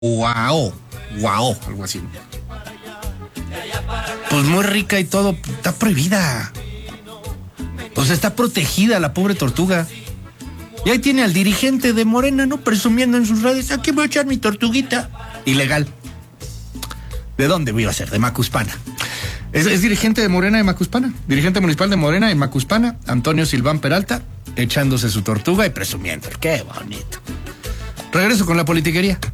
Guau, algo así. Pues muy rica y todo, está prohibida. O sea, está protegida la pobre tortuga. Y ahí tiene al dirigente de Morena, ¿no? Presumiendo en sus redes, aquí voy a echar mi tortuguita. Ilegal. ¿De dónde iba a ser? De Macuspana. Es dirigente de Morena de Macuspana. Dirigente municipal de Morena en Macuspana, Antonio Silván Peralta, echándose su tortuga y presumiendo. ¡Qué bonito! Regreso con la politiquería.